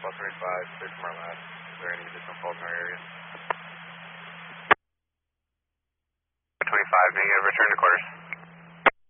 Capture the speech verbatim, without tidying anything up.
Alpha twenty-five, clear from our lab. Is there any additional calls in our area? twenty-five, negative, return to quarters.